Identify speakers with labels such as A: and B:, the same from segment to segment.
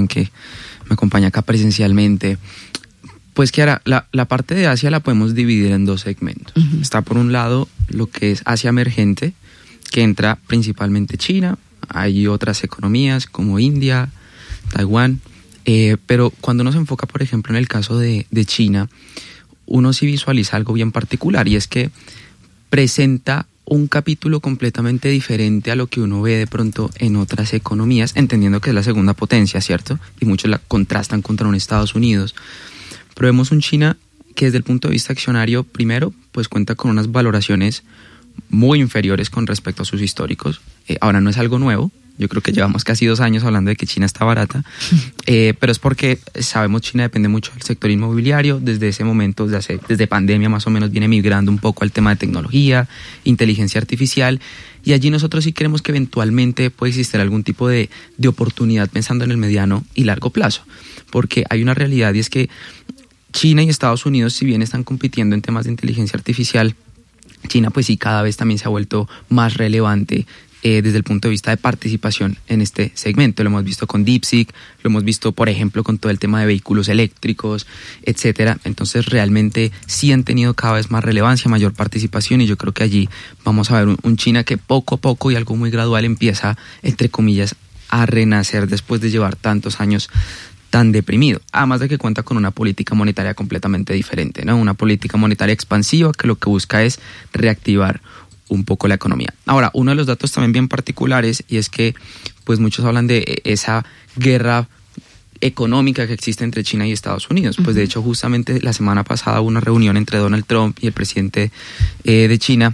A: que me acompaña acá presencialmente. Pues Kiara, la parte de Asia la podemos dividir en dos segmentos. Uh-huh. Está por un lado lo que es Asia emergente, que entra principalmente China, hay otras economías como India, Taiwán, pero cuando uno se enfoca, por ejemplo, en el caso de China, uno sí visualiza algo bien particular, y es que presenta un capítulo completamente diferente a lo que uno ve de pronto en otras economías, entendiendo que es la segunda potencia, ¿cierto? Y muchos la contrastan contra un Estados Unidos. Pero vemos un China que desde el punto de vista accionario, primero, pues cuenta con unas valoraciones muy inferiores con respecto a sus históricos. Ahora no es algo nuevo, yo creo que llevamos casi 2 años hablando de que China está barata, pero es porque sabemos China depende mucho del sector inmobiliario. Desde ese momento, desde pandemia más o menos, viene migrando un poco al tema de tecnología, inteligencia artificial, y allí nosotros sí creemos que eventualmente puede existir algún tipo de oportunidad pensando en el mediano y largo plazo, porque hay una realidad, y es que China y Estados Unidos, si bien están compitiendo en temas de inteligencia artificial, China pues sí cada vez también se ha vuelto más relevante desde el punto de vista de participación en este segmento. Lo hemos visto con DeepSeek, lo hemos visto por ejemplo con todo el tema de vehículos eléctricos, etcétera. Entonces realmente sí han tenido cada vez más relevancia, mayor participación, y yo creo que allí vamos a ver un China que poco a poco y algo muy gradual empieza, entre comillas, a renacer después de llevar tantos años tan deprimido, además de que cuenta con una política monetaria completamente diferente, ¿no? Una política monetaria expansiva que lo que busca es reactivar un poco la economía. Ahora, uno de los datos también bien particulares, y es que pues muchos hablan de esa guerra económica que existe entre China y Estados Unidos. Pues de hecho justamente la semana pasada hubo una reunión entre Donald Trump y el presidente de China,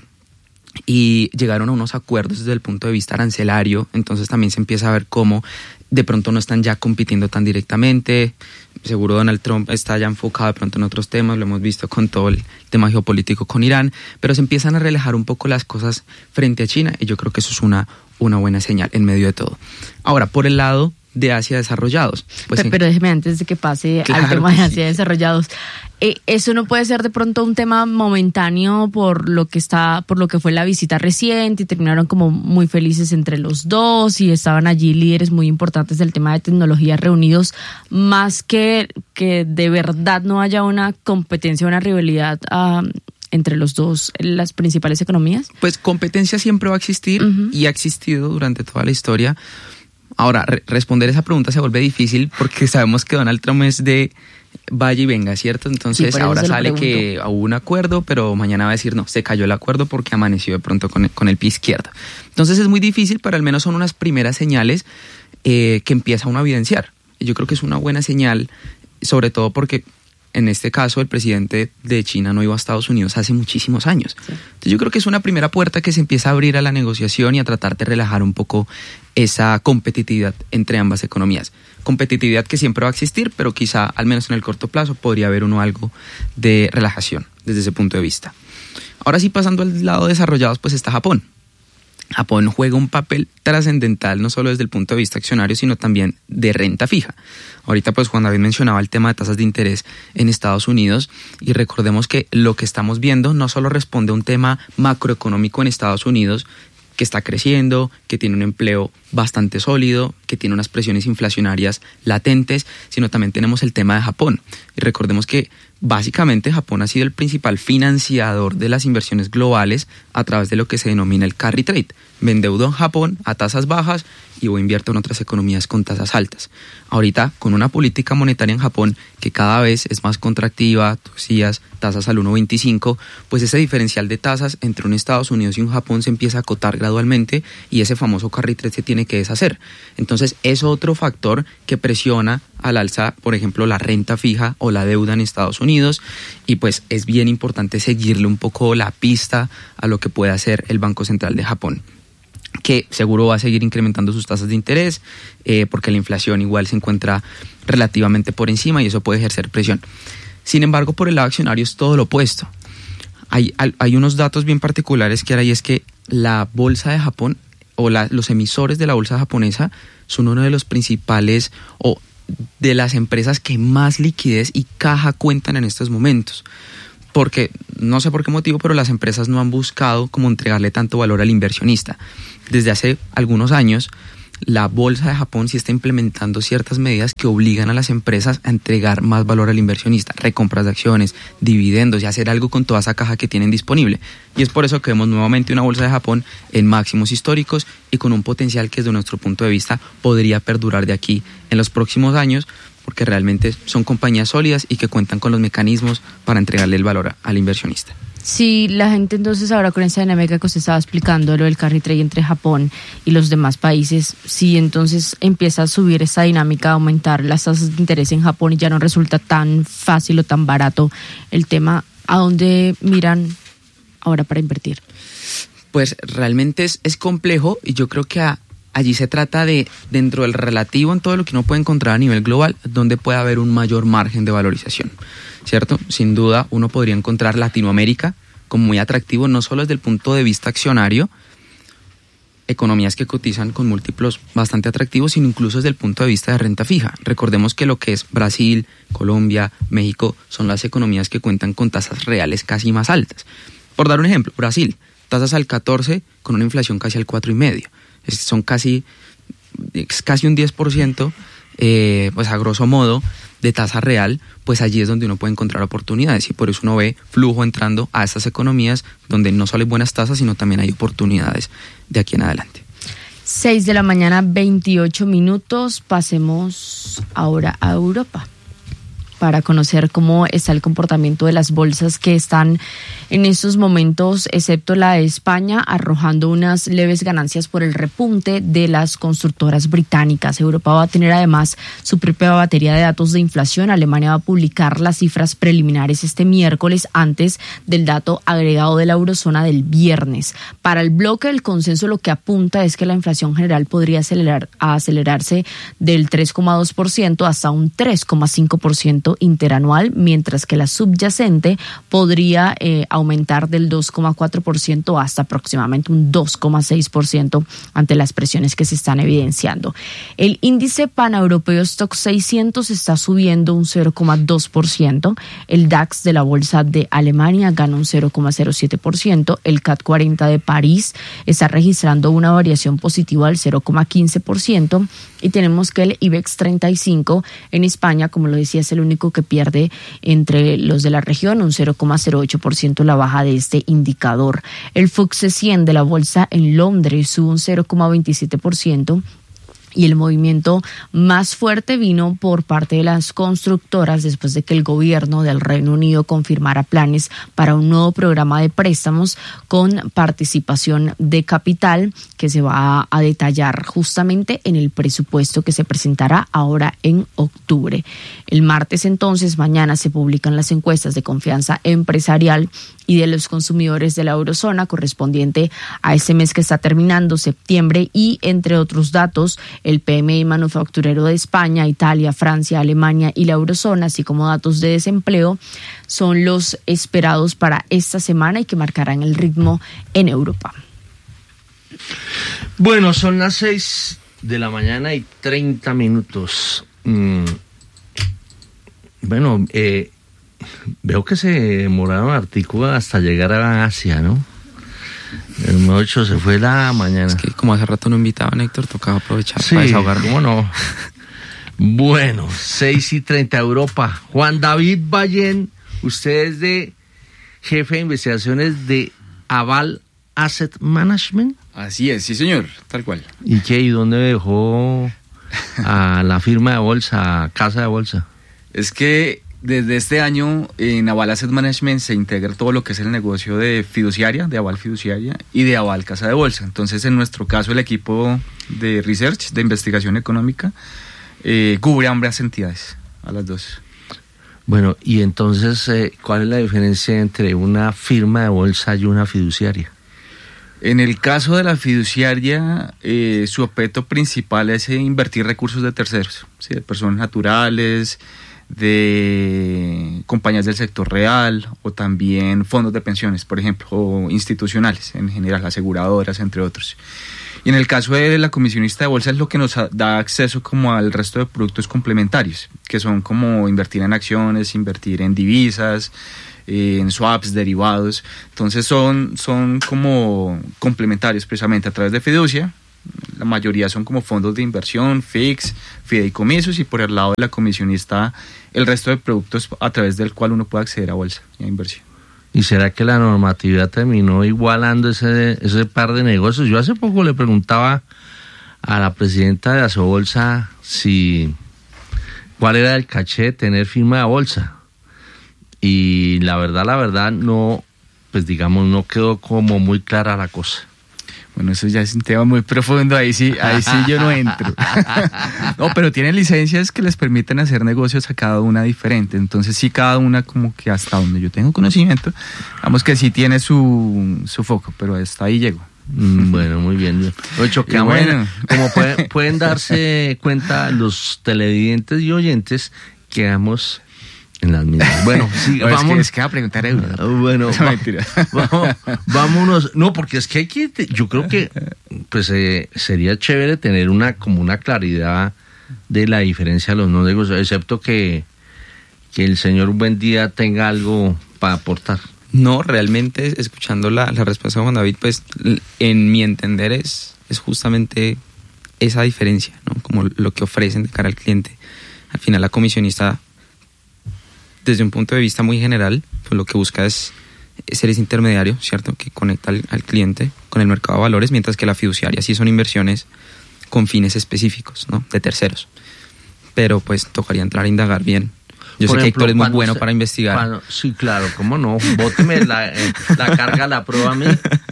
A: y llegaron a unos acuerdos desde el punto de vista arancelario. Entonces también se empieza a ver cómo de pronto no están ya compitiendo tan directamente. Seguro Donald Trump está ya enfocado de pronto en otros temas, lo hemos visto con todo el tema geopolítico con Irán, pero se empiezan a relajar un poco las cosas frente a China, y yo creo que eso es una buena señal en medio de todo. Ahora, por el lado de Asia desarrollados. Pues
B: pero déjeme, antes de que pase al tema de Asia desarrollados, eso no puede ser de pronto un tema momentáneo por lo que fue la visita reciente, y terminaron como muy felices entre los dos, y estaban allí líderes muy importantes del tema de tecnología reunidos, más que de verdad no haya una competencia, una rivalidad entre los dos, las principales economías.
A: Pues competencia siempre va a existir, y ha existido durante toda la historia. Ahora, responder esa pregunta se vuelve difícil porque sabemos que Donald Trump es de vaya y venga, ¿cierto? Entonces sí, ahora sale que hubo un acuerdo, pero mañana va a decir no, se cayó el acuerdo porque amaneció de pronto con el pie izquierdo. Entonces es muy difícil, pero al menos son unas primeras señales que empieza uno a evidenciar. Y yo creo que es una buena señal, sobre todo porque en este caso el presidente de China no iba a Estados Unidos hace muchísimos años. Sí. Entonces yo creo que es una primera puerta que se empieza a abrir a la negociación y a tratar de relajar un poco esa competitividad entre ambas economías. Competitividad que siempre va a existir, pero quizá al menos en el corto plazo podría haber algo de relajación desde ese punto de vista. Ahora sí, pasando al lado de desarrollados, pues está Japón. Japón juega un papel trascendental no solo desde el punto de vista accionario, sino también de renta fija. Ahorita pues Juan David mencionaba el tema de tasas de interés en Estados Unidos, y recordemos que lo que estamos viendo no solo responde a un tema macroeconómico en Estados Unidos, que está creciendo, que tiene un empleo bastante sólido, que tiene unas presiones inflacionarias latentes, sino también tenemos el tema de Japón. Y recordemos que básicamente Japón ha sido el principal financiador de las inversiones globales a través de lo que se denomina el carry trade. Me endeudo en Japón a tasas bajas y voy a invertir en otras economías con tasas altas. Ahorita, con una política monetaria en Japón que cada vez es más contractiva, tú decías, tasas al 1.25, pues ese diferencial de tasas entre un Estados Unidos y un Japón se empieza a acotar gradualmente, y ese famoso carry trade se tiene que deshacer. Entonces es otro factor que presiona al alza, por ejemplo, la renta fija o la deuda en Estados Unidos, y pues es bien importante seguirle un poco la pista a lo que puede hacer el Banco Central de Japón, que seguro va a seguir incrementando sus tasas de interés porque la inflación igual se encuentra relativamente por encima y eso puede ejercer presión. Sin embargo, por el lado accionario es todo lo opuesto. Hay unos datos bien particulares que hay, es que la bolsa de Japón o los emisores de la bolsa japonesa son uno de los principales o de las empresas que más liquidez y caja cuentan en estos momentos. Porque, no sé por qué motivo, pero las empresas no han buscado como entregarle tanto valor al inversionista. Desde hace algunos años, la bolsa de Japón sí está implementando ciertas medidas que obligan a las empresas a entregar más valor al inversionista, recompras de acciones, dividendos y hacer algo con toda esa caja que tienen disponible. Y es por eso que vemos nuevamente una bolsa de Japón en máximos históricos y con un potencial que desde nuestro punto de vista podría perdurar de aquí en los próximos años, porque realmente son compañías sólidas y que cuentan con los mecanismos para entregarle el valor al inversionista.
B: Si la gente entonces ahora con esa dinámica que usted estaba explicando, lo del carry trade entre Japón y los demás países, si entonces empieza a subir esa dinámica, a aumentar las tasas de interés en Japón y ya no resulta tan fácil o tan barato el tema, ¿a dónde miran ahora para invertir?
A: Pues realmente es complejo y yo creo que allí se trata de, dentro del relativo en todo lo que uno puede encontrar a nivel global, donde puede haber un mayor margen de valorización, ¿cierto? Sin duda uno podría encontrar Latinoamérica como muy atractivo, no solo desde el punto de vista accionario, economías que cotizan con múltiplos bastante atractivos, sino incluso desde el punto de vista de renta fija. Recordemos que lo que es Brasil, Colombia, México, son las economías que cuentan con tasas reales casi más altas. Por dar un ejemplo, Brasil, tasas al 14 con una inflación casi al 4,5%. Son casi un 10%, pues a grosso modo, de tasa real, pues allí es donde uno puede encontrar oportunidades y por eso uno ve flujo entrando a estas economías donde no solo hay buenas tasas, sino también hay oportunidades de aquí en adelante.
B: 6:28 a.m. Pasemos ahora a Europa para conocer cómo está el comportamiento de las bolsas que están en estos momentos, excepto la de España, arrojando unas leves ganancias por el repunte de las constructoras británicas. Europa va a tener además su propia batería de datos de inflación. Alemania va a publicar las cifras preliminares este miércoles antes del dato agregado de la eurozona del viernes. Para el bloque, el consenso lo que apunta es que la inflación general podría acelerarse del 3,2% hasta un 3,5% interanual, mientras que la subyacente podría aumentar del 2,4% hasta aproximadamente un 2,6% ante las presiones que se están evidenciando. El índice paneuropeo Stock 600 está subiendo un 0,2%, el DAX de la bolsa de Alemania gana un 0,07%, el CAC 40 de París está registrando una variación positiva del 0,15% y tenemos que el IBEX 35 en España, como lo decía, es el único que pierde entre los de la región, un 0,08% la baja de este indicador. El FTSE 100 de la bolsa en Londres sube un 0,27%. Y el movimiento más fuerte vino por parte de las constructoras después de que el gobierno del Reino Unido confirmara planes para un nuevo programa de préstamos con participación de capital que se va a detallar justamente en el presupuesto que se presentará ahora en octubre. El martes entonces, mañana, se publican las encuestas de confianza empresarial y de los consumidores de la eurozona correspondiente a este mes que está terminando, septiembre, y entre otros datos, el PMI manufacturero de España, Italia, Francia, Alemania y la eurozona, así como datos de desempleo, son los esperados para esta semana y que marcarán el ritmo en Europa.
C: Bueno, son las 6:30 a.m. Bueno, veo que se demoraron artículos hasta llegar a Asia, ¿no? El 8 se fue la mañana.
A: Es que como hace rato no invitaban, Héctor, tocaba aprovechar
C: sí,
A: para desahogar.
C: ¿Cómo no? Bueno, 6:30 Europa. Juan David Ballén, usted es de jefe de investigaciones de Aval Asset Management.
D: Así es, sí señor, tal cual.
C: ¿Y qué? ¿Y dónde dejó a la firma de bolsa, casa de bolsa?
D: Es que desde este año en Aval Asset Management se integra todo lo que es el negocio de fiduciaria, de Aval Fiduciaria y de Aval Casa de Bolsa. Entonces, en nuestro caso, el equipo de research, de investigación económica, cubre ambas entidades, a las dos.
C: Bueno, y entonces, ¿cuál es la diferencia entre una firma de bolsa y una fiduciaria?
D: En el caso de la fiduciaria, su objeto principal es invertir recursos de terceros, ¿sí? De personas naturales, de compañías del sector real o también fondos de pensiones, por ejemplo, o institucionales en general, aseguradoras, entre otros. Y en el caso de la comisionista de bolsa es lo que nos da acceso como al resto de productos complementarios, que son como invertir en acciones, invertir en divisas, en swaps, derivados. Entonces son como complementarios precisamente a través de fiducia. La mayoría son como fondos de inversión, fix, fideicomisos, y por el lado de la comisionista el resto de productos a través del cual uno puede acceder a bolsa y a inversión.
C: ¿Y será que la normatividad terminó igualando ese par de negocios? Yo hace poco le preguntaba a la presidenta de Asobolsa cuál era el caché de tener firma de bolsa. Y la verdad, no, pues digamos, no quedó como muy clara la cosa.
D: Bueno, eso ya es un tema muy profundo, ahí sí yo no entro. No, pero tienen licencias que les permiten hacer negocios a cada una diferente, entonces sí, cada una como que hasta donde yo tengo conocimiento, digamos que sí tiene su foco, pero hasta ahí llego.
C: Bueno, muy bien. Ocho, que bueno, como pueden darse cuenta los televidentes y oyentes, quedamos en las mismas. Bueno, sí,
D: no, vamos. Es que va a preguntar euro.
C: Bueno, vámonos. No, porque es que yo creo que pues sería chévere tener como una claridad de la diferencia de los no negocios, excepto que el señor Buendía tenga algo para aportar.
A: No, realmente, escuchando la respuesta de Juan David, pues en mi entender es justamente esa diferencia, ¿no? Como lo que ofrecen de cara al cliente. Al final la comisionista, desde un punto de vista muy general, pues lo que busca es ser ese intermediario, ¿cierto? Que conecta al cliente con el mercado de valores, mientras que la fiduciaria sí son inversiones con fines específicos, ¿no? De terceros. Pero pues tocaría entrar a indagar bien. Yo sé que Héctor es muy bueno para investigar.
C: Sí, claro, cómo no. Bóteme la carga, la prueba a mí.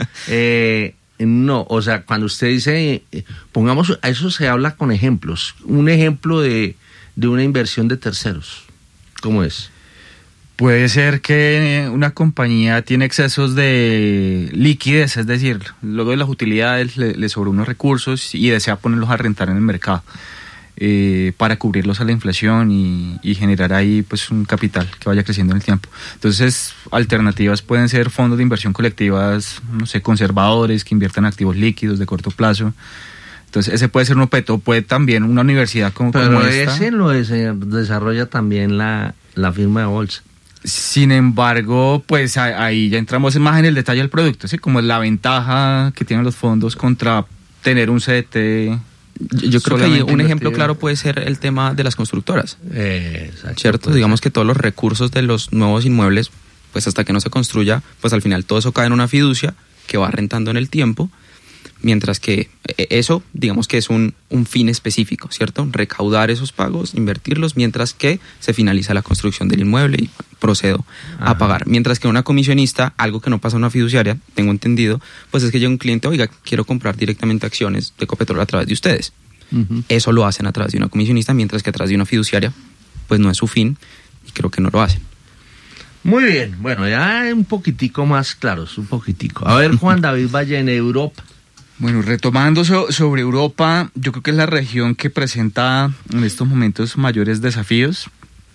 C: No, o sea, cuando usted dice, pongamos, a eso se habla con ejemplos. Un ejemplo de una inversión de terceros. ¿Cómo es?
D: Puede ser que una compañía tiene excesos de liquidez, es decir, luego de las utilidades le sobró unos recursos y desea ponerlos a rentar en el mercado para cubrirlos a la inflación y generar ahí pues un capital que vaya creciendo en el tiempo. Entonces, alternativas pueden ser fondos de inversión colectivas, no sé, conservadores que inviertan activos líquidos de corto plazo. Entonces, ese puede ser un objeto, puede también una universidad como esta.
C: Pero ese lo desarrolla también la firma de bolsa.
D: Sin embargo, pues ahí ya entramos más en el detalle del producto, ¿sí? Como la ventaja que tienen los fondos contra tener un CDT.
A: Yo creo que ahí un ejemplo claro puede ser el tema de las constructoras. ¿Cierto? Digamos que todos los recursos de los nuevos inmuebles, pues hasta que no se construya, pues al final todo eso cae en una fiducia que va rentando en el tiempo, mientras que eso, digamos que es un fin específico, ¿cierto? Recaudar esos pagos, invertirlos, mientras que se finaliza la construcción del inmueble y procedo a pagar. Mientras que una comisionista, algo que no pasa en una fiduciaria, tengo entendido, pues es que llega un cliente, oiga, quiero comprar directamente acciones de Ecopetrol a través de ustedes. Uh-huh. Eso lo hacen a través de una comisionista, mientras que a través de una fiduciaria, pues no es su fin y creo que no lo hacen.
C: Muy bien, bueno, ya un poquitico más claros, un poquitico. A ver, Juan David Valle, en Europa.
D: Bueno, retomando sobre Europa, yo creo que es la región que presenta en estos momentos mayores desafíos.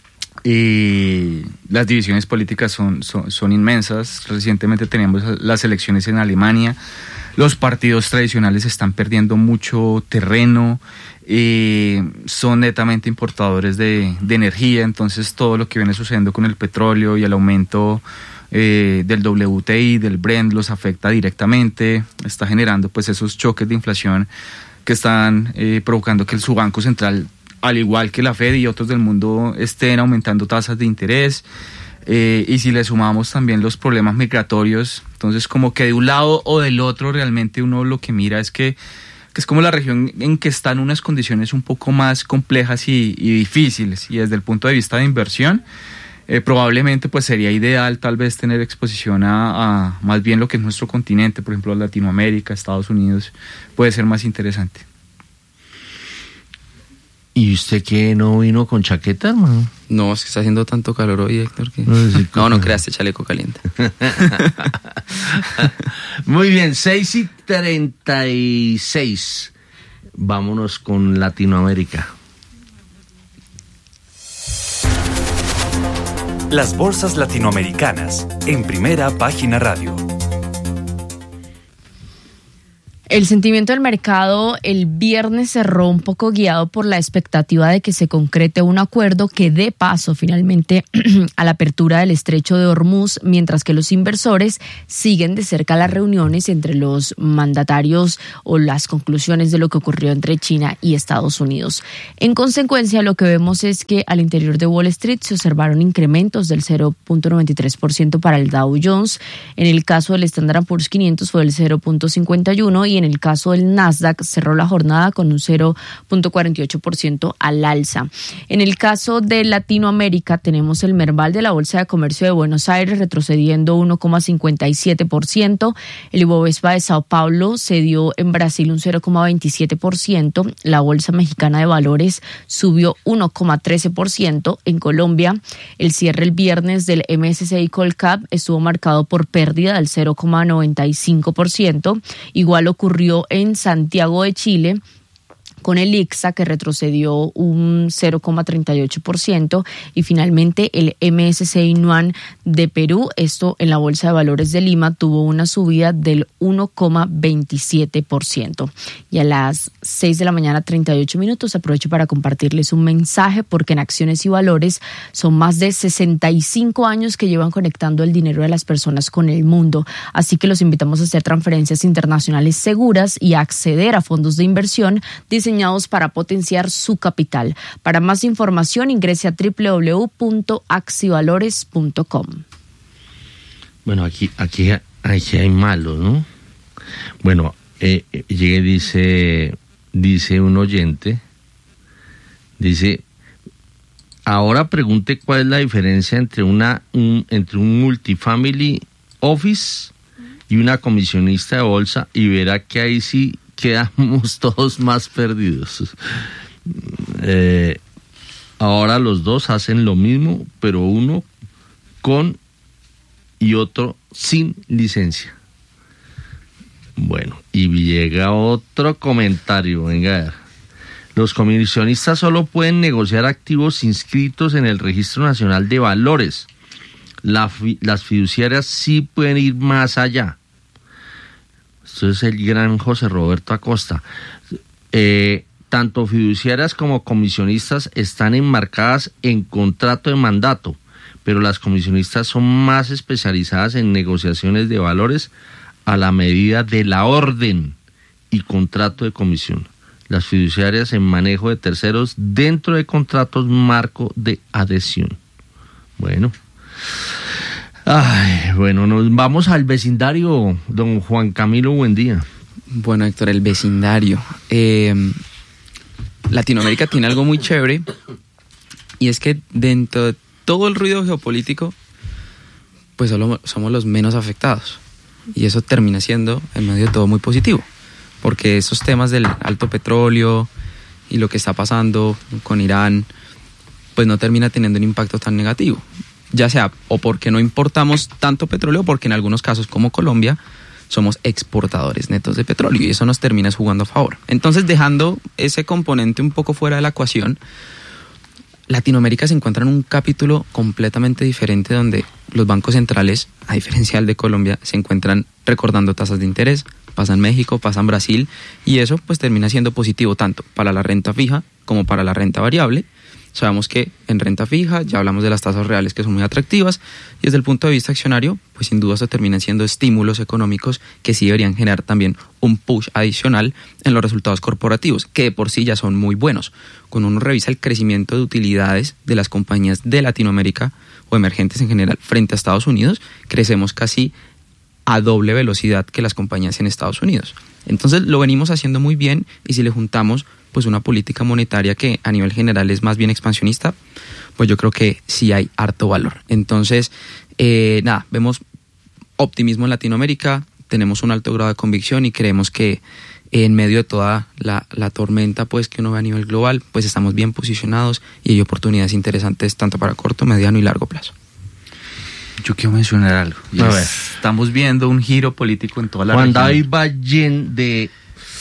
D: Las divisiones políticas son inmensas. Recientemente teníamos las elecciones en Alemania. Los partidos tradicionales están perdiendo mucho terreno. Son netamente importadores de energía. Entonces todo lo que viene sucediendo con el petróleo y el aumento del WTI, del Brent, los afecta directamente. Está generando pues esos choques de inflación que están provocando que su Banco Central, al igual que la Fed y otros del mundo, estén aumentando tasas de interés. Y si le sumamos también los problemas migratorios, entonces como que de un lado o del otro realmente uno lo que mira es que es como la región en que está en unas condiciones un poco más complejas y difíciles, y desde el punto de vista de inversión probablemente pues sería ideal tal vez tener exposición a más bien lo que es nuestro continente, por ejemplo Latinoamérica, Estados Unidos, puede ser más interesante.
C: ¿Y usted qué, no vino con chaqueta, hermano?
A: No, es que está haciendo tanto calor hoy, Héctor, que... No creas, este chaleco caliente.
C: Muy bien, 6:36. Vámonos con Latinoamérica.
E: Las bolsas latinoamericanas en Primera Página Radio.
B: El sentimiento del mercado el viernes cerró un poco guiado por la expectativa de que se concrete un acuerdo que dé paso finalmente a la apertura del estrecho de Hormuz, mientras que los inversores siguen de cerca las reuniones entre los mandatarios o las conclusiones de lo que ocurrió entre China y Estados Unidos. En consecuencia, lo que vemos es que al interior de Wall Street se observaron incrementos del 0.93% para el Dow Jones. En el caso del Standard & Poor's 500 fue del 0.51% y en el caso del Nasdaq cerró la jornada con un 0.48% al alza. En el caso de Latinoamérica tenemos el Merval de la Bolsa de Comercio de Buenos Aires retrocediendo 1.57%, el Ibovespa de Sao Paulo cedió en Brasil un 0.27%, la Bolsa Mexicana de Valores subió 1.13%, en Colombia el cierre el viernes del MSCI Colcap estuvo marcado por pérdida del 0.95%, igual ocurrió en Santiago de Chile con el ICSA que retrocedió un 0.38% y finalmente el MSCI Nuan de Perú, esto en la Bolsa de Valores de Lima, tuvo una subida del 1.27%. Y a las 6 de la mañana 38 minutos aprovecho para compartirles un mensaje porque en Acciones y Valores son más de 65 años que llevan conectando el dinero de las personas con el mundo, así que los invitamos a hacer transferencias internacionales seguras y a acceder a fondos de inversión diseñados para potenciar su capital. Para más información ingrese a www.axivalores.com.
C: Bueno, aquí hay malos, ¿no? Bueno, llega y dice un oyente, dice, ahora pregunte cuál es la diferencia entre entre un multifamily office y una comisionista de bolsa y verá que ahí sí quedamos todos más perdidos. Ahora los dos hacen lo mismo, pero uno con y otro sin licencia. Bueno, y llega otro comentario, venga a ver. Los comisionistas solo pueden negociar activos inscritos en el Registro Nacional de Valores. Las fiduciarias sí pueden ir más allá. Esto es el gran José Roberto Acosta. Tanto fiduciarias como comisionistas están enmarcadas en contrato de mandato, pero las comisionistas son más especializadas en negociaciones de valores a la medida de la orden y contrato de comisión. Las fiduciarias en manejo de terceros dentro de contratos marco de adhesión. Bueno. Bueno, nos vamos al vecindario, don Juan Camilo, buen día.
A: Bueno, Héctor, el vecindario. Latinoamérica tiene algo muy chévere y es que dentro de todo el ruido geopolítico, pues solo somos los menos afectados y eso termina siendo en medio de todo muy positivo, porque esos temas del alto petróleo y lo que está pasando con Irán, pues no termina teniendo un impacto tan negativo. Ya sea o porque no importamos tanto petróleo, porque en algunos casos como Colombia somos exportadores netos de petróleo y eso nos termina jugando a favor. Entonces, dejando ese componente un poco fuera de la ecuación, Latinoamérica se encuentra en un capítulo completamente diferente donde los bancos centrales, a diferencia del de Colombia, se encuentran recordando tasas de interés, pasa en México, pasa en Brasil y eso pues termina siendo positivo tanto para la renta fija como para la renta variable. Sabemos que en renta fija ya hablamos de las tasas reales que son muy atractivas y desde el punto de vista accionario, pues sin duda esto terminan siendo estímulos económicos que sí deberían generar también un push adicional en los resultados corporativos, que de por sí ya son muy buenos. Cuando uno revisa el crecimiento de utilidades de las compañías de Latinoamérica o emergentes en general frente a Estados Unidos, crecemos casi a doble velocidad que las compañías en Estados Unidos. Entonces lo venimos haciendo muy bien y si le juntamos pues una política monetaria que a nivel general es más bien expansionista, pues yo creo que sí hay harto valor. Entonces, vemos optimismo en Latinoamérica, tenemos un alto grado de convicción y creemos que en medio de toda la tormenta pues que uno ve a nivel global, pues estamos bien posicionados y hay oportunidades interesantes tanto para corto, mediano y largo plazo.
D: Yo quiero mencionar algo. Estamos viendo un giro político en toda la
C: región.
D: región.
C: Juan David Ballén de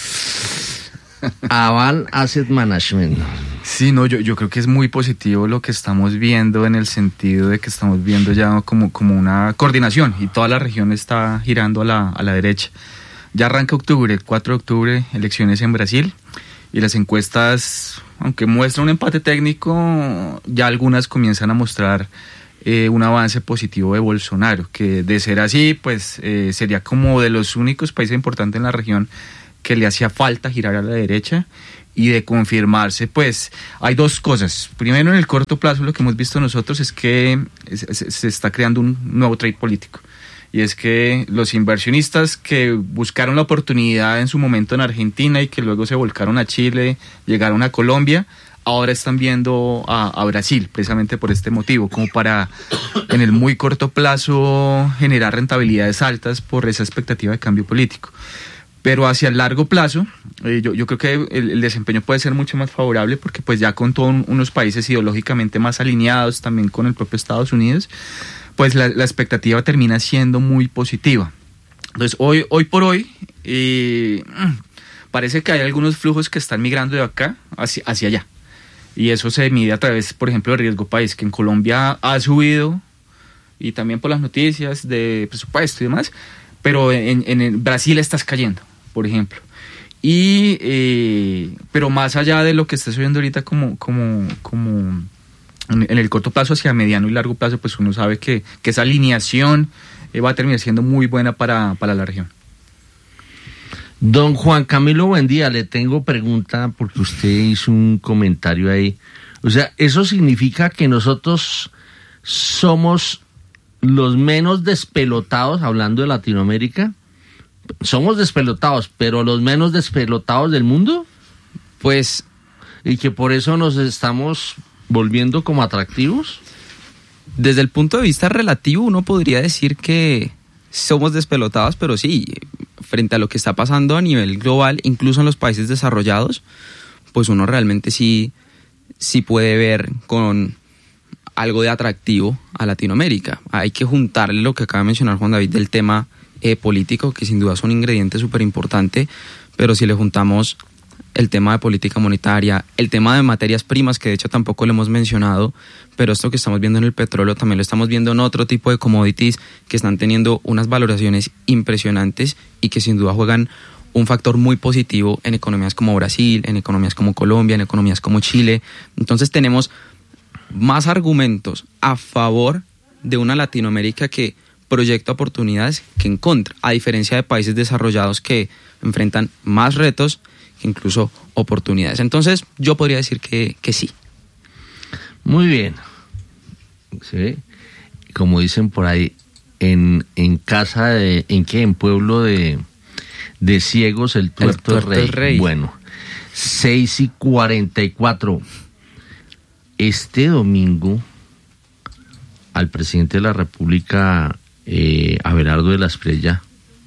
C: Aval Asset Management.
D: Sí, no, yo creo que es muy positivo lo que estamos viendo en el sentido de que estamos viendo ya como una coordinación y toda la región está girando a la derecha. Ya arranca octubre, el 4 de octubre, elecciones en Brasil, y las encuestas, aunque muestran un empate técnico, ya algunas comienzan a mostrar un avance positivo de Bolsonaro, que de ser así, pues sería como de los únicos países importantes en la región que le hacía falta girar a la derecha. Y de confirmarse, pues hay dos cosas. Primero, en el corto plazo, lo que hemos visto nosotros es que se está creando un nuevo trade político. Y es que los inversionistas que buscaron la oportunidad en su momento en Argentina y que luego se volcaron a Chile, llegaron a Colombia, ahora están viendo a Brasil, precisamente por este motivo, como para en el muy corto plazo generar rentabilidades altas por esa expectativa de cambio político. Pero hacia el largo plazo, yo creo que el desempeño puede ser mucho más favorable porque pues ya con todos unos países ideológicamente más alineados, también con el propio Estados Unidos, pues la expectativa termina siendo muy positiva. Entonces hoy por hoy parece que hay algunos flujos que están migrando de acá hacia allá. Y eso se mide a través, por ejemplo, del riesgo país, que en Colombia ha subido, y también por las noticias de presupuesto y demás, pero en Brasil estás cayendo, por ejemplo. Pero más allá de lo que está subiendo ahorita como en el corto plazo, hacia mediano y largo plazo, pues uno sabe que esa alineación va a terminar siendo muy buena para la región.
C: Don Juan Camilo, buen día. Le tengo pregunta porque usted hizo un comentario ahí. O sea, ¿eso significa que nosotros somos los menos despelotados, hablando de Latinoamérica? ¿Somos despelotados, pero los menos despelotados del mundo?
A: Pues...
C: ¿Y que por eso nos estamos volviendo como atractivos?
A: Desde el punto de vista relativo, uno podría decir que somos despelotados, pero sí, frente a lo que está pasando a nivel global, incluso en los países desarrollados, pues uno realmente sí puede ver con algo de atractivo a Latinoamérica. Hay que juntarle lo que acaba de mencionar Juan David del tema político, que sin duda es un ingrediente súper importante, pero si le juntamos el tema de política monetaria, el tema de materias primas, que de hecho tampoco lo hemos mencionado, pero esto que estamos viendo en el petróleo también lo estamos viendo en otro tipo de commodities que están teniendo unas valoraciones impresionantes y que sin duda juegan un factor muy positivo en economías como Brasil, en economías como Colombia, en economías como Chile. Entonces tenemos más argumentos a favor de una Latinoamérica que proyecta oportunidades que en contra, a diferencia de países desarrollados que enfrentan más retos que incluso oportunidades. Entonces yo podría decir que sí.
C: Muy bien. ¿Sí? Como dicen por ahí, en casa de, en pueblo de ciegos el tuerto es rey. Bueno, 6:44. Este domingo al presidente de la República, Abelardo de la Espriella,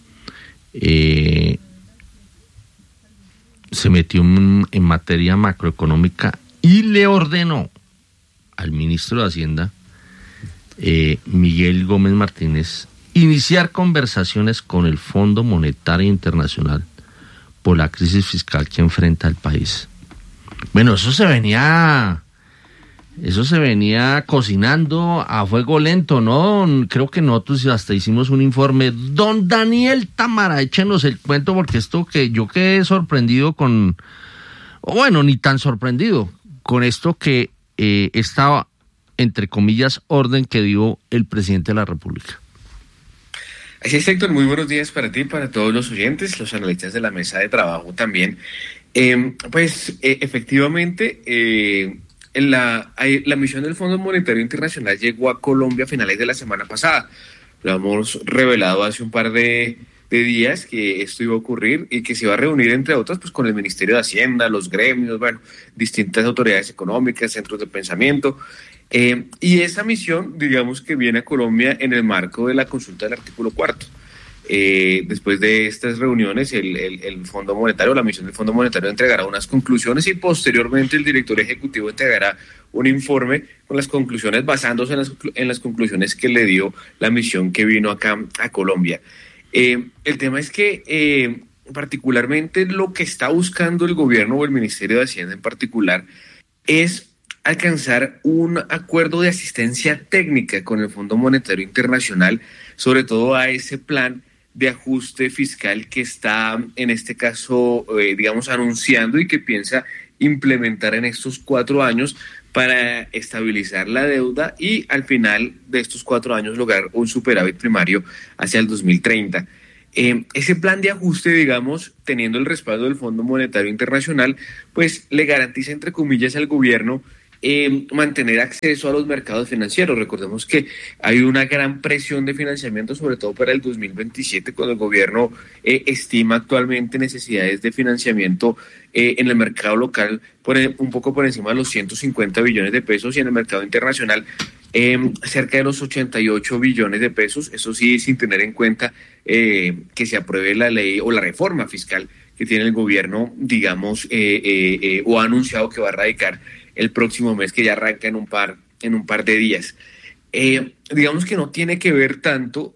C: se metió en materia macroeconómica y le ordenó al ministro de Hacienda, Miguel Gómez Martínez, iniciar conversaciones con el Fondo Monetario Internacional por la crisis fiscal que enfrenta el país. Bueno, eso se venía cocinando a fuego lento, ¿no? Creo que nosotros hasta hicimos un informe. Don Daniel Támara, échenos el cuento, porque esto que yo quedé sorprendido ni tan sorprendido con esto que estaba, entre comillas, orden que dio el presidente de la República.
E: Así es, Héctor, muy buenos días para ti, para todos los oyentes, los analistas de la mesa de trabajo también. Efectivamente, la misión del Fondo Monetario Internacional llegó a Colombia a finales de la semana pasada. Lo hemos revelado hace un par de días que esto iba a ocurrir y que se iba a reunir, entre otras, pues con el Ministerio de Hacienda, los gremios, distintas autoridades económicas, centros de pensamiento. Y esa misión, digamos que viene a Colombia en el marco de la consulta del artículo 4. Después de estas reuniones, el Fondo Monetario, la misión del Fondo Monetario entregará unas conclusiones y posteriormente el director ejecutivo entregará un informe con las conclusiones, basándose en las conclusiones que le dio la misión que vino acá a Colombia. El tema es que particularmente lo que está buscando el gobierno o el Ministerio de Hacienda en particular es alcanzar un acuerdo de asistencia técnica con el Fondo Monetario Internacional, sobre todo a ese plan de ajuste fiscal que está, en este caso, anunciando y que piensa implementar en estos 4 años para estabilizar la deuda y al final de estos 4 años lograr un superávit primario hacia el 2030. Ese plan de ajuste, teniendo el respaldo del Fondo Monetario Internacional, pues le garantiza, entre comillas, al gobierno mantener acceso a los mercados financieros. Recordemos que hay una gran presión de financiamiento, sobre todo para el 2027, cuando el gobierno estima actualmente necesidades de financiamiento en el mercado local un poco por encima de los 150 billones de pesos y en el mercado internacional cerca de los 88 billones de pesos. Eso sí, sin tener en cuenta que se apruebe la ley o la reforma fiscal que tiene el gobierno, o ha anunciado que va a radicar el próximo mes, que ya arranca en un par de días. Digamos que no tiene que ver tanto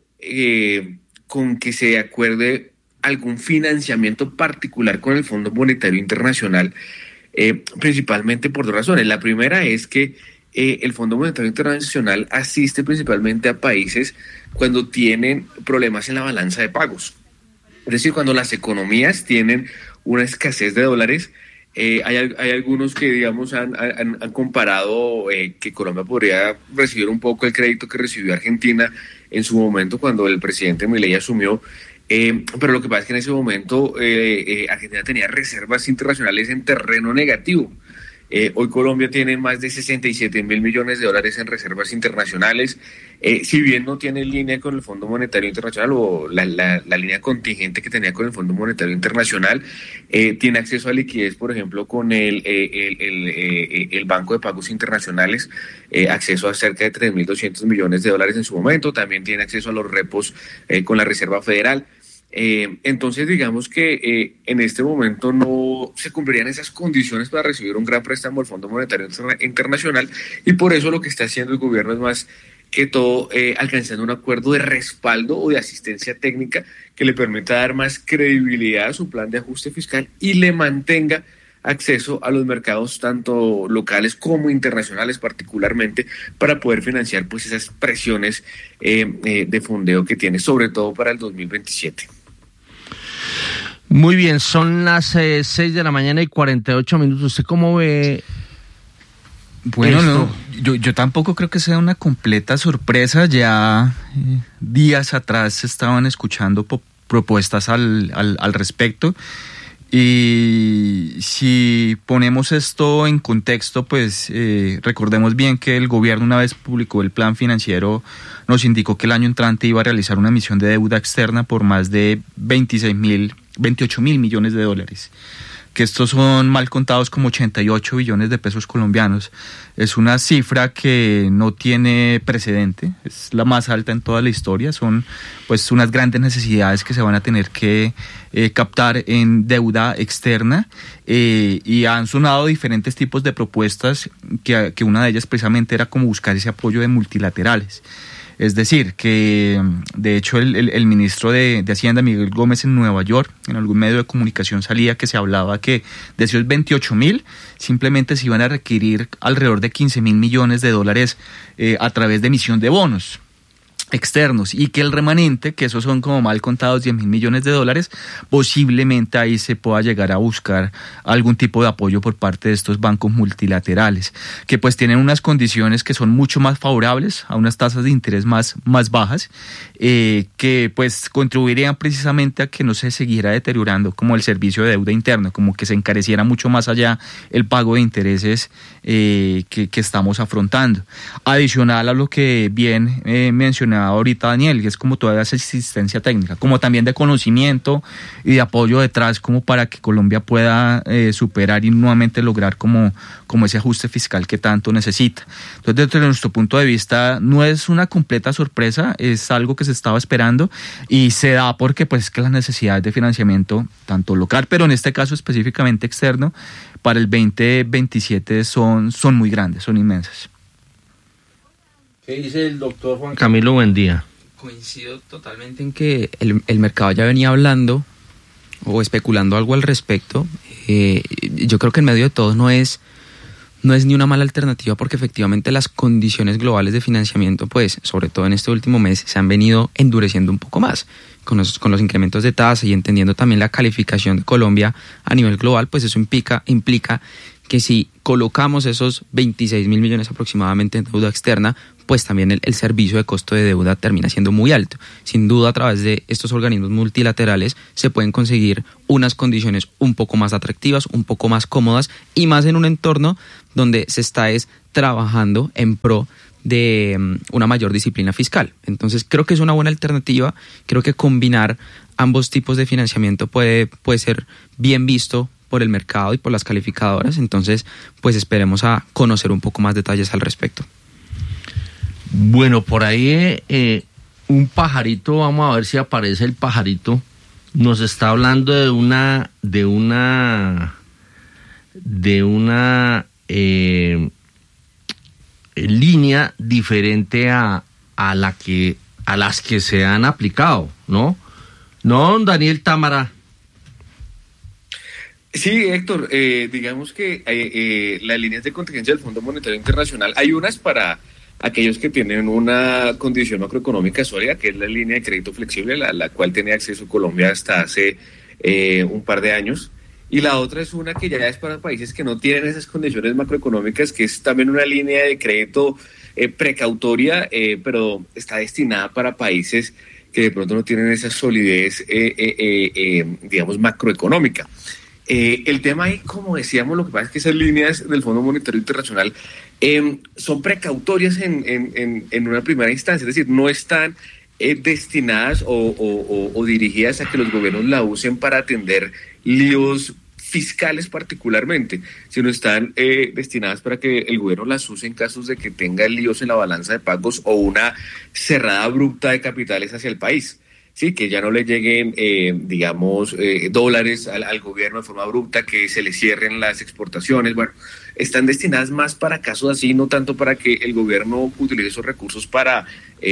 E: con que se acuerde algún financiamiento particular con el Fondo Monetario Internacional, principalmente por 2 razones. La primera es que el Fondo Monetario Internacional asiste principalmente a países cuando tienen problemas en la balanza de pagos. Es decir, cuando las economías tienen una escasez de dólares. Hay algunos que, han comparado que Colombia podría recibir un poco el crédito que recibió Argentina en su momento cuando el presidente Milei asumió, pero lo que pasa es que en ese momento Argentina tenía reservas internacionales en terreno negativo. Hoy Colombia tiene más de 67.000 millones de dólares en reservas internacionales. Si bien no tiene línea con el Fondo Monetario Internacional o la línea contingente que tenía con el Fondo Monetario Internacional, tiene acceso a liquidez, por ejemplo, con el Banco de Pagos Internacionales, acceso a cerca de 3.200 millones de dólares en su momento. También tiene acceso a los repos con la Reserva Federal. Entonces, digamos que en este momento no se cumplirían esas condiciones para recibir un gran préstamo del Fondo Monetario Internacional, y por eso lo que está haciendo el gobierno es más que todo alcanzando un acuerdo de respaldo o de asistencia técnica que le permita dar más credibilidad a su plan de ajuste fiscal y le mantenga acceso a los mercados tanto locales como internacionales, particularmente para poder financiar pues esas presiones de fondeo que tiene, sobre todo para el 2027.
C: Muy bien, son las 6 de la mañana y 48 minutos. ¿Usted cómo ve?
D: Bueno, no, yo tampoco creo que sea una completa sorpresa. Ya días atrás se estaban escuchando propuestas al respecto. Y si ponemos esto en contexto, pues recordemos bien que el gobierno, una vez publicó el plan financiero, nos indicó que el año entrante iba a realizar una emisión de deuda externa por más de 28.000 millones de dólares, que estos son mal contados como 88 billones de pesos colombianos. Es una cifra que no tiene precedente, es la más alta en toda la historia. Son pues unas grandes necesidades que se van a tener que captar en deuda externa, y han sonado diferentes tipos de propuestas, que una de ellas precisamente era como buscar ese apoyo de multilaterales. Es decir, que de hecho el ministro de Hacienda, Miguel Gómez, en Nueva York, en algún medio de comunicación salía que se hablaba que de esos 28.000 simplemente se iban a requerir alrededor de 15.000 millones de dólares a través de emisión de bonos externos, y que el remanente, que esos son como mal contados 10.000 millones de dólares, posiblemente ahí se pueda llegar a buscar algún tipo de apoyo por parte de estos bancos multilaterales, que pues tienen unas condiciones que son mucho más favorables, a unas tasas de interés más bajas, que pues contribuirían precisamente a que no se siguiera deteriorando como el servicio de deuda interna, como que se encareciera mucho más allá el pago de intereses que estamos afrontando. Adicional a lo que bien mencionaba ahorita Daniel, que es como toda esa asistencia técnica, como también de conocimiento y de apoyo detrás, como para que Colombia pueda superar y nuevamente lograr como ese ajuste fiscal que tanto necesita. Entonces, desde nuestro punto de vista, no es una completa sorpresa, es algo que se estaba esperando y se da porque pues que las necesidades de financiamiento, tanto local, pero en este caso específicamente externo, para el 2027 son muy grandes, son inmensas.
C: ¿Qué dice el doctor Juan Camilo? Buen día.
A: Coincido totalmente en que el mercado ya venía hablando o especulando algo al respecto. Yo creo que en medio de todo no es no es ni una mala alternativa porque efectivamente las condiciones globales de financiamiento, pues sobre todo en este último mes, se han venido endureciendo un poco más con los incrementos de tasa y entendiendo también la calificación de Colombia a nivel global, pues eso implica que si colocamos esos 26.000 millones aproximadamente en deuda externa, pues también el servicio de costo de deuda termina siendo muy alto. Sin duda, a través de estos organismos multilaterales se pueden conseguir unas condiciones un poco más atractivas, un poco más cómodas y más en un entorno donde se está trabajando en pro de una mayor disciplina fiscal. Entonces creo que es una buena alternativa, creo que combinar ambos tipos de financiamiento puede ser bien visto por el mercado y por las calificadoras, entonces pues esperemos a conocer un poco más detalles al respecto.
C: Bueno, por ahí un pajarito, vamos a ver si aparece el pajarito, nos está hablando de una línea diferente a las que se han aplicado, ¿no? No, don Daniel Támara.
E: Sí, Héctor, digamos que las líneas de contingencia del Fondo Monetario Internacional, hay unas para aquellos que tienen una condición macroeconómica sólida, que es la línea de crédito flexible, la cual tenía acceso Colombia hasta hace un par de años, y la otra es una que ya es para países que no tienen esas condiciones macroeconómicas, que es también una línea de crédito precautoria, pero está destinada para países que de pronto no tienen esa solidez, digamos, macroeconómica. El tema ahí, como decíamos, lo que pasa es que esas líneas del Fondo Monetario Internacional son precautorias en una primera instancia, es decir, no están destinadas o dirigidas a que los gobiernos la usen para atender líos fiscales particularmente, sino están destinadas para que el gobierno las use en casos de que tenga líos en la balanza de pagos o una cerrada abrupta de capitales hacia el país. Sí, que ya no le lleguen, dólares al gobierno de forma abrupta, que se le cierren las exportaciones. Bueno, están destinadas más para casos así, no tanto para que el gobierno utilice esos recursos para,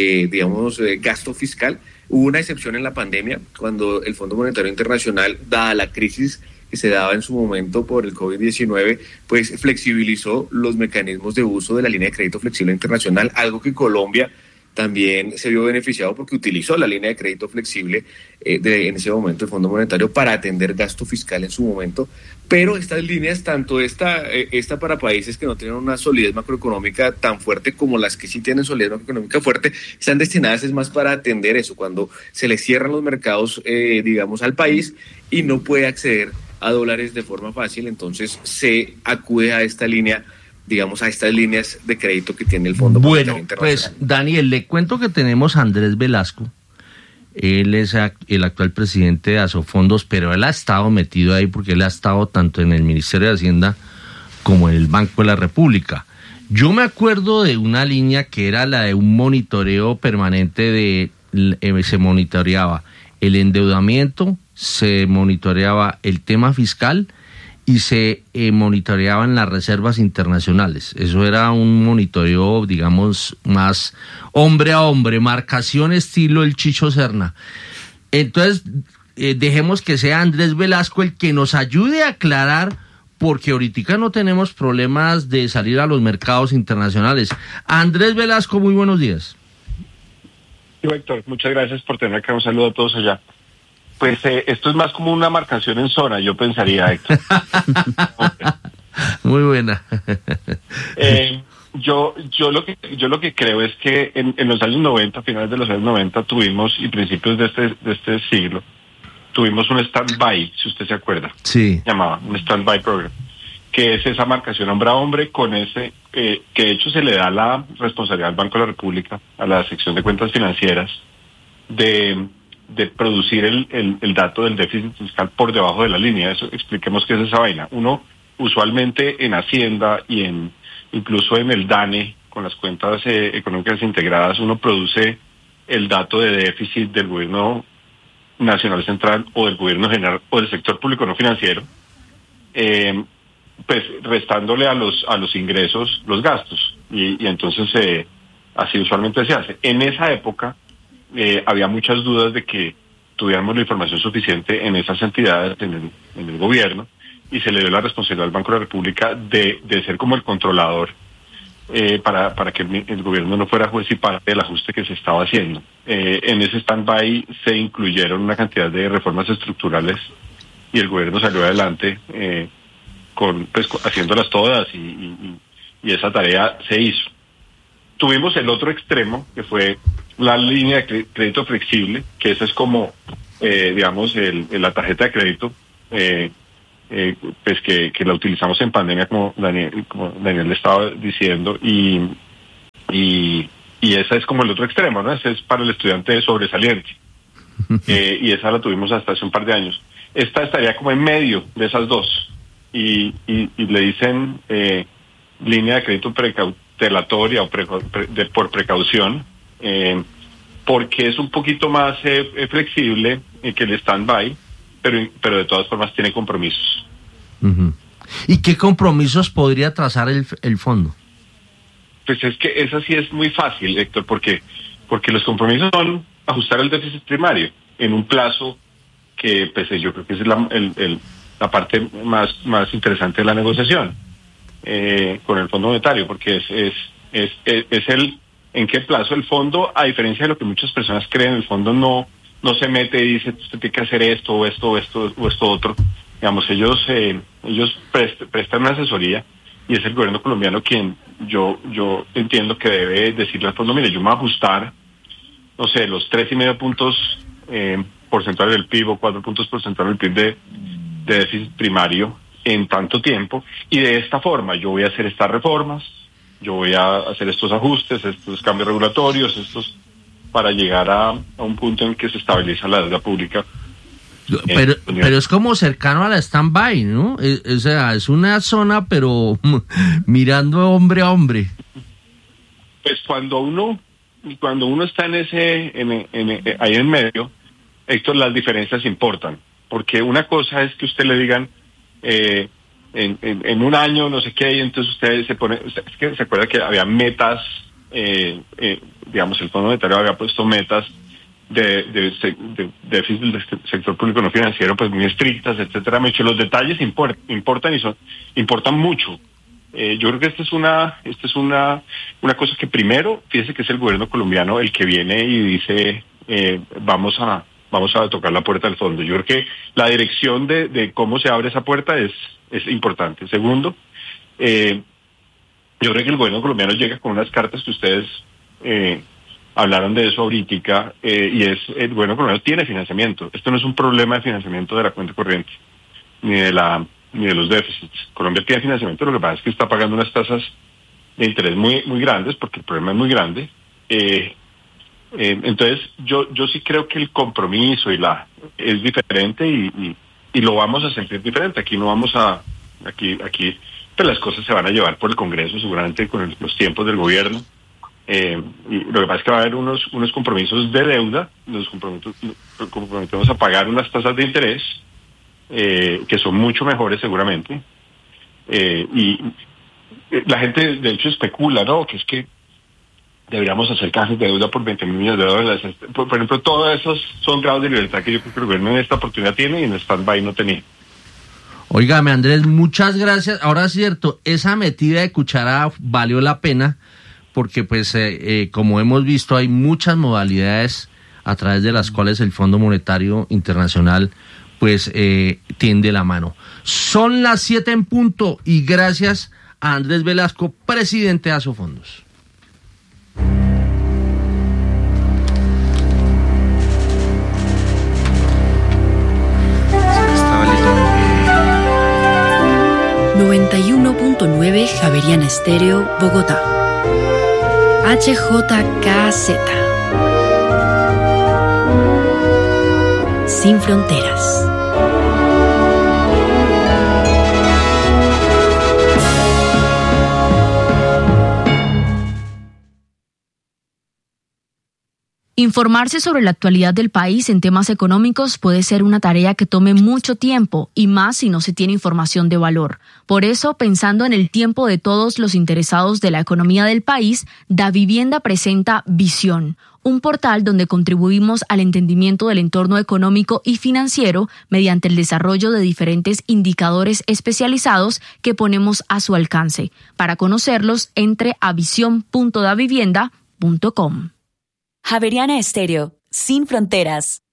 E: gasto fiscal. Hubo una excepción en la pandemia, cuando el Fondo Monetario Internacional, dada la crisis que se daba en su momento por el COVID-19, pues flexibilizó los mecanismos de uso de la línea de crédito flexible internacional, algo que Colombia también se vio beneficiado porque utilizó la línea de crédito flexible en ese momento el Fondo Monetario para atender gasto fiscal en su momento, pero estas líneas, tanto esta para países que no tienen una solidez macroeconómica tan fuerte como las que sí tienen solidez macroeconómica fuerte, están destinadas es más para atender eso, cuando se le cierran los mercados, al país y no puede acceder a dólares de forma fácil, entonces se acude a esta línea, a estas líneas de crédito que tiene el Fondo Monetario Internacional.
C: Pues Daniel, le cuento que tenemos a Andrés Velasco, él es el actual presidente de Asofondos, pero él ha estado metido ahí porque él ha estado tanto en el Ministerio de Hacienda como en el Banco de la República. Yo me acuerdo de una línea que era la de un monitoreo permanente se monitoreaba el endeudamiento, se monitoreaba el tema fiscal y se monitoreaban las reservas internacionales. Eso era un monitoreo, digamos, más hombre a hombre, marcación estilo el Chicho Serna. Entonces, dejemos que sea Andrés Velasco el que nos ayude a aclarar, porque ahorita no tenemos problemas de salir a los mercados internacionales. Andrés Velasco, muy buenos días.
F: Sí, Héctor, muchas gracias por tener acá. Un saludo a todos allá. Pues esto es más como una marcación en zona, yo pensaría, Héctor.
C: Muy buena.
F: Yo lo que creo es que en los años 90, finales de los años 90, tuvimos, y principios de este siglo, tuvimos un stand-by, si usted se acuerda.
C: Sí.
F: Llamaba un stand-by program, que es esa marcación hombre a hombre con ese, que de hecho se le da la responsabilidad al Banco de la República, a la sección de cuentas financieras, de producir el dato del déficit fiscal por debajo de la línea. Eso, expliquemos qué es esa vaina. Uno, usualmente en Hacienda y incluso en el DANE, con las cuentas económicas integradas, uno produce el dato de déficit del gobierno nacional central o del gobierno general o del sector público no financiero, pues restándole a los ingresos los gastos. Y entonces así usualmente se hace. En esa época había muchas dudas de que tuviéramos la información suficiente en esas entidades, en el gobierno, y se le dio la responsabilidad al Banco de la República de ser como el controlador para que el gobierno no fuera juez y parte del ajuste que se estaba haciendo. En ese stand-by se incluyeron una cantidad de reformas estructurales y el gobierno salió adelante haciéndolas todas y esa tarea se hizo. Tuvimos el otro extremo, que fue la línea de crédito flexible, que esa es como, digamos, la tarjeta de crédito, pues que la utilizamos en pandemia, como Daniel le estaba diciendo, y esa es como el otro extremo, ¿no? Ese es para el estudiante sobresaliente, y esa la tuvimos hasta hace un par de años. Esta estaría como en medio de esas dos, y le dicen línea de crédito precautelatoria o por precaución, porque es un poquito más flexible que el stand-by, pero de todas formas tiene compromisos.
C: Uh-huh. ¿Y qué compromisos podría trazar el fondo?
F: Pues es que esa sí es muy fácil, Héctor, porque los compromisos son ajustar el déficit primario en un plazo que, pues yo creo que es la parte más interesante de la negociación con el Fondo Monetario, porque es el en qué plazo. El fondo, a diferencia de lo que muchas personas creen, el fondo no se mete y dice usted tiene que hacer esto o esto otro. Digamos, ellos prestan una asesoría y es el gobierno colombiano quien yo entiendo que debe decirle al fondo, mire, yo me voy a ajustar, no sé, los 3.5 puntos porcentuales del PIB o 4 puntos porcentuales del PIB de déficit primario en tanto tiempo, y de esta forma yo voy a hacer estas reformas, yo voy a hacer estos ajustes, estos cambios regulatorios, para llegar a un punto en que se estabiliza la deuda pública.
C: Pero es como cercano a la stand-by, ¿no? O sea, es una zona, pero mirando hombre a hombre.
F: Pues cuando uno está ahí en medio, Héctor, las diferencias importan, porque una cosa es que usted le digan en un año no sé qué, y entonces usted se pone, es que se acuerda que había metas, digamos, el Fondo Monetario había puesto metas de déficit del sector público no financiero, pues muy estrictas, etcétera. Los detalles importan y importan mucho. Yo creo que esta es una cosa que primero, fíjese que es el gobierno colombiano el que viene y dice vamos a tocar la puerta del fondo. Yo creo que la dirección de cómo se abre esa puerta es importante. Segundo, yo creo que el gobierno colombiano llega con unas cartas que ustedes hablaron de eso ahorita, y el gobierno colombiano tiene financiamiento. Esto no es un problema de financiamiento de la cuenta corriente, ni de los déficits. Colombia tiene financiamiento, lo que pasa es que está pagando unas tasas de interés muy, muy grandes, porque el problema es muy grande. Entonces, yo sí creo que el compromiso es diferente y lo vamos a sentir diferente. Aquí no vamos aquí pues las cosas se van a llevar por el Congreso, seguramente con los tiempos del gobierno. Y lo que pasa es que va a haber unos compromisos de deuda, nos comprometemos a pagar unas tasas de interés que son mucho mejores seguramente, y la gente de hecho especula, ¿no? Que es que deberíamos hacer cajas de deuda por 20.000 millones de dólares. Por ejemplo, todos esos son grados de libertad que yo creo que el gobierno en esta oportunidad tiene y en stand-by no tenía.
C: Óigame, Andrés, muchas gracias. Ahora es cierto, esa metida de cuchara valió la pena, porque pues como hemos visto hay muchas modalidades a través de las cuales el Fondo Monetario Internacional pues tiende la mano. Son las 7 en punto y gracias a Andrés Velasco, presidente de Asofondos.
G: Javeriana Estéreo, Bogotá. HJKZ. Sin fronteras.
B: Informarse sobre la actualidad del país en temas económicos puede ser una tarea que tome mucho tiempo, y más si no se tiene información de valor. Por eso, pensando en el tiempo de todos los interesados de la economía del país, DaVivienda presenta Visión, un portal donde contribuimos al entendimiento del entorno económico y financiero mediante el desarrollo de diferentes indicadores especializados que ponemos a su alcance. Para conocerlos, entre a visión.davivienda.com.
H: Javeriana Estéreo, sin fronteras.